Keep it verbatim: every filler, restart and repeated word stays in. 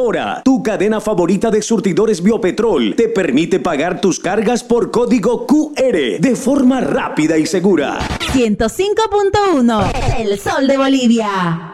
Ahora, tu cadena favorita de surtidores Biopetrol te permite pagar tus cargas por código Q R de forma rápida y segura. ciento cinco punto uno El Sol de Bolivia.